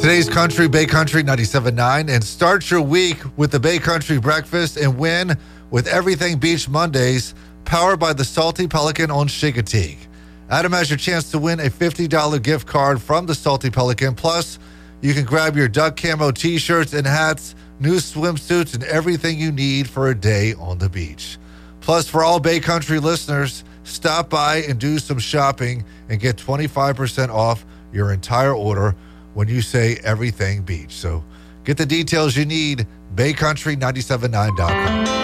Today's country, Bay Country 97.9, and start your week with the Bay Country Breakfast and win with Everything Beach Mondays, powered by the Salty Pelican on Chincoteague. Adam has your chance to win a $50 gift card from the Salty Pelican. Plus, you can grab your duck camo t-shirts and hats, new swimsuits, and everything you need for a day on the beach. Plus, for all Bay Country listeners, stop by and do some shopping and get 25% off your entire order when you say Everything Beach. So get the details you need, baycountry979.com.